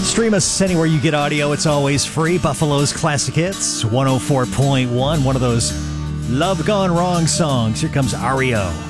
Stream us anywhere you get audio. It's always free. Buffalo's Classic Hits, 104.1. One of those Love Gone Wrong songs. Here comes REO.